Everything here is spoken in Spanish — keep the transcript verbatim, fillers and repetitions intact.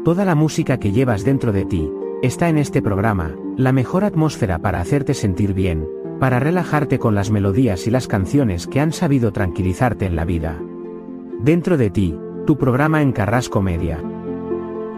Toda la música que llevas dentro de ti, está en este programa, la mejor atmósfera para hacerte sentir bien, para relajarte con las melodías y las canciones que han sabido tranquilizarte en la vida. Dentro de ti, tu programa en Carrasco Media.